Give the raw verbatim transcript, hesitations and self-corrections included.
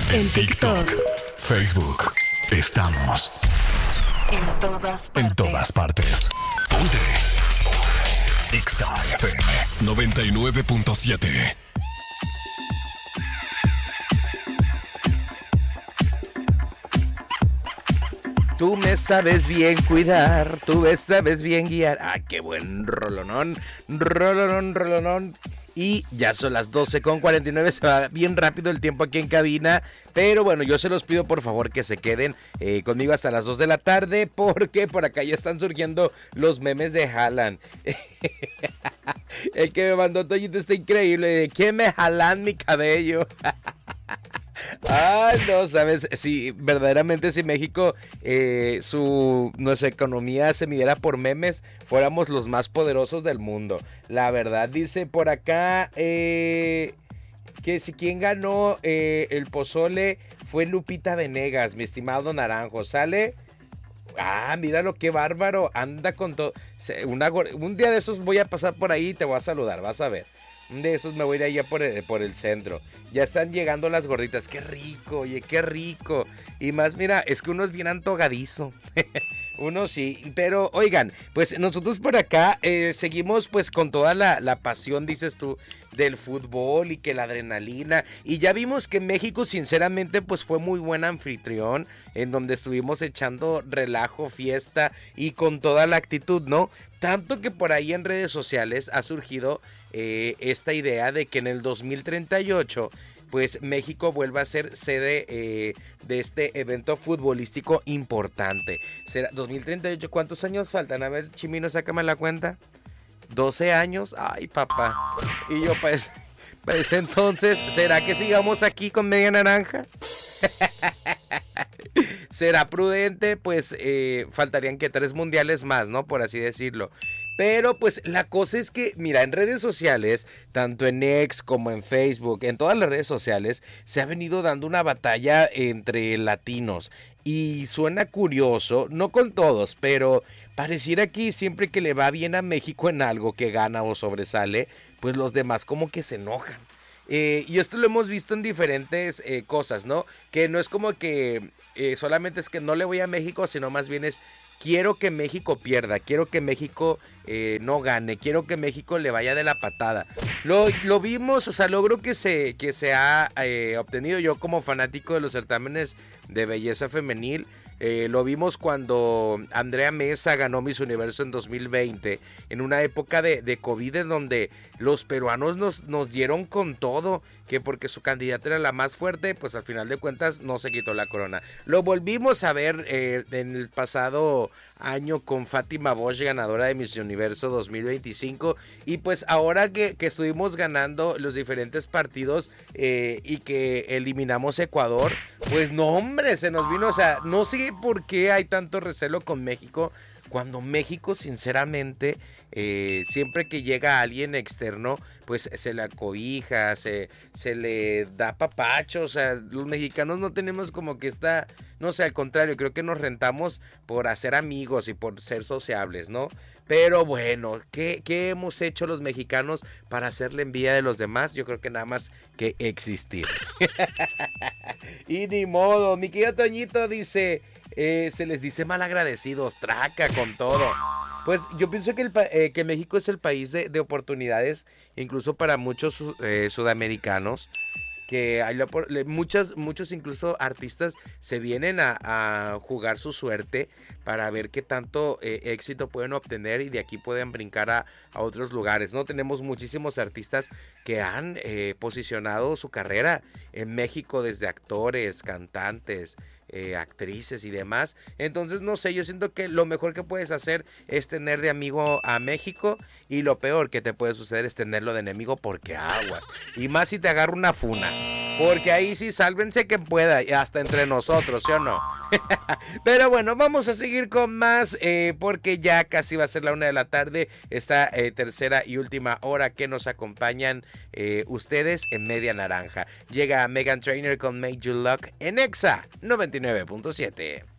En TikTok, Facebook. Estamos en todas partes. en todas partes. Ponte. Exa F M noventa y nueve punto siete. Tú me sabes bien cuidar, tú me sabes bien guiar. Ah, qué buen rolonón, rolonón, rolonón. Y ya son las doce con cuarenta y nueve, se va bien rápido el tiempo aquí en cabina. Pero bueno, yo se los pido por favor que se queden eh, conmigo hasta las dos de la tarde, porque por acá ya están surgiendo los memes de Haaland. El que me mandó Toñito está increíble, de que me jalan mi cabello. Ay, no, sabes, si verdaderamente si México, eh, su, nuestra economía se midiera por memes, fuéramos los más poderosos del mundo. La verdad, dice por acá, eh, que si quien ganó eh, el pozole fue Lupita Venegas, mi estimado Naranjo, ¿sale? Ah, míralo, qué bárbaro, anda con todo. Una, un día de esos voy a pasar por ahí y te voy a saludar, vas a ver. De esos me voy a ir allá por el, por el centro. Ya están llegando las gorditas. Qué rico, oye, qué rico. Y más, mira, es que uno es bien antogadizo. Uno sí, pero oigan, pues nosotros por acá eh, seguimos pues con toda la, la pasión, dices tú, del fútbol y que la adrenalina. Y ya vimos que México sinceramente pues fue muy buen anfitrión, en donde estuvimos echando relajo, fiesta y con toda la actitud, ¿no? Tanto que por ahí en redes sociales ha surgido eh, esta idea de que en el dos mil treinta y ocho... pues México vuelva a ser sede eh, de este evento futbolístico importante. ¿Será dos mil treinta y ocho? ¿Cuántos años faltan? A ver, Chimino, sácame la cuenta. doce años. Ay, papá. Y yo, pues, pues entonces, ¿será que sigamos aquí con media naranja? ¿Será prudente? Pues eh, faltarían que tres mundiales más, ¿no? Por así decirlo. Pero pues la cosa es que, mira, en redes sociales, tanto en X como en Facebook, en todas las redes sociales, se ha venido dando una batalla entre latinos. Y suena curioso, no con todos, pero pareciera que siempre que le va bien a México en algo que gana o sobresale, pues los demás como que se enojan. Eh, y esto lo hemos visto en diferentes eh, cosas, ¿no? Que no es como que eh, solamente es que no le voy a México, sino más bien es quiero que México pierda, quiero que México eh, no gane, quiero que México le vaya de la patada. Lo, lo vimos, o sea, logro que se, que se ha eh, obtenido. Yo como fanático de los certámenes de belleza femenil, eh, lo vimos cuando Andrea Mesa ganó Miss Universo en dos mil veinte, en una época de, de COVID en donde los peruanos nos, nos dieron con todo, que porque su candidata era la más fuerte, pues al final de cuentas no se quitó la corona. Lo volvimos a ver eh, en el pasado año con Fátima Bosch, ganadora de Miss Universo dos mil veinticinco, y pues ahora que, que estuvimos ganando los diferentes partidos eh, y que eliminamos Ecuador, pues no hombre, se nos vino, o sea, no sé por qué hay tanto recelo con México, cuando México sinceramente eh, siempre que llega alguien externo pues se le acobija, se, se le da papacho. O sea, los mexicanos no tenemos como que esta, no sé, al contrario, creo que nos rentamos por hacer amigos y por ser sociables, ¿no? Pero bueno, ¿qué, qué hemos hecho los mexicanos para hacerle envidia de los demás? Yo creo que nada más que existir. Y ni modo, mi querido Toñito dice, eh, se les dice malagradecidos, traca con todo. Pues yo pienso que, el, eh, que México es el país de, de oportunidades, incluso para muchos eh, sudamericanos, que hay la, muchas, muchos incluso artistas se vienen a, a jugar su suerte para ver qué tanto eh, éxito pueden obtener y de aquí pueden brincar a, a otros lugares, ¿no? Tenemos muchísimos artistas que han eh, posicionado su carrera en México, desde actores, cantantes, Eh, actrices y demás. Entonces no sé, yo siento que lo mejor que puedes hacer es tener de amigo a México, y lo peor que te puede suceder es tenerlo de enemigo, porque aguas, y más si te agarra una funa, porque ahí sí sálvense quien pueda, y hasta entre nosotros, ¿sí o no? Pero bueno, vamos a seguir con más eh, porque ya casi va a ser la una de la tarde, esta eh, tercera y última hora que nos acompañan eh, ustedes en Media Naranja. Llega Meghan Trainor con Made You Luck en Exa noventa y nueve punto siete.